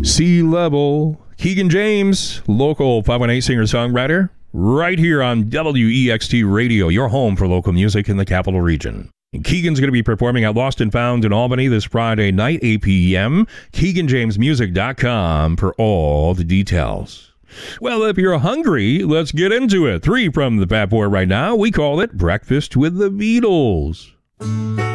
Sea Level. Keegan James, local 518 singer-songwriter, right here on WEXT Radio, your home for local music in the capital region. And Keegan's going to be performing at Lost and Found in Albany this Friday night, 8 p.m. KeeganJamesMusic.com for all the details. Well, if you're hungry, let's get into it. 3 from the Fat Boy right now. We call it Breakfast with the Beatles.